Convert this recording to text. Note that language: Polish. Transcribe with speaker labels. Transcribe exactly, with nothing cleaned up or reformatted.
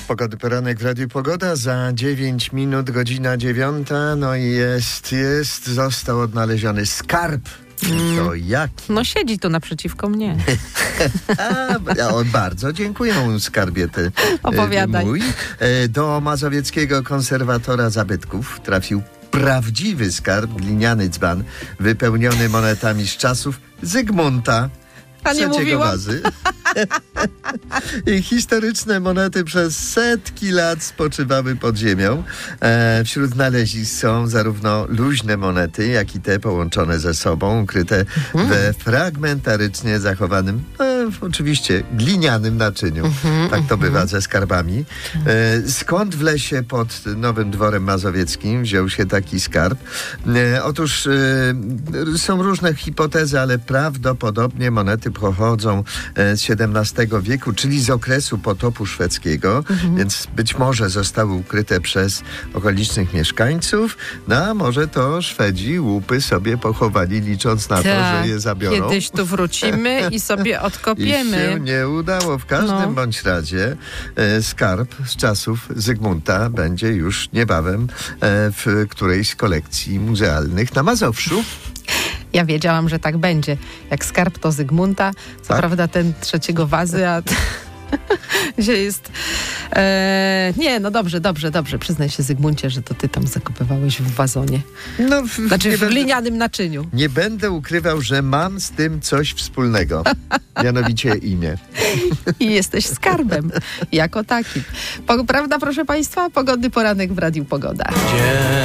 Speaker 1: Pogody poranek w Radiu Pogoda. Za dziewięć minut, godzina dziewiąta. No i jest, jest, został odnaleziony skarb. To jaki?
Speaker 2: No siedzi tu naprzeciwko mnie.
Speaker 1: A, o, bardzo dziękuję mu, skarbie ty,
Speaker 2: Opowiadaj.
Speaker 1: mój. Do mazowieckiego konserwatora zabytków trafił prawdziwy skarb, gliniany dzban, wypełniony monetami z czasów Zygmunta
Speaker 2: A nie
Speaker 1: trzeciego
Speaker 2: mówiłam?
Speaker 1: Wazy. I historyczne monety przez setki lat spoczywały pod ziemią. E, wśród znalezisk są zarówno luźne monety, jak i te połączone ze sobą, ukryte mhm. we fragmentarycznie zachowanym, e, oczywiście glinianym naczyniu. Mhm, tak to mhm. bywa ze skarbami. E, skąd w lesie pod Nowym Dworem Mazowieckim wziął się taki skarb? E, otóż e, są różne hipotezy, ale prawdopodobnie monety pochodzą z siedemnastego wieku, czyli z okresu potopu szwedzkiego, mhm. więc być może zostały ukryte przez okolicznych mieszkańców, no a może to Szwedzi łupy sobie pochowali, licząc na Ta, to, że je zabiorą.
Speaker 2: Kiedyś tu wrócimy i sobie odkopiemy.
Speaker 1: I się nie udało. W każdym no. bądź razie e, skarb z czasów Zygmunta będzie już niebawem e, w którejś z kolekcji muzealnych na Mazowszu.
Speaker 2: Ja wiedziałam, że tak będzie. Jak skarb to Zygmunta, co tak? prawda ten trzeciego Wazy, a gdzie jest... E, nie, no dobrze, dobrze, dobrze. Przyznaj się, Zygmuncie, że to ty tam zakopywałeś w wazonie. No, w, znaczy w będę, glinianym naczyniu.
Speaker 1: Nie będę ukrywał, że mam z tym coś wspólnego. Mianowicie imię.
Speaker 2: I jesteś skarbem. Jako takim. Po, prawda, proszę państwa? Pogodny poranek w Radiu Pogoda.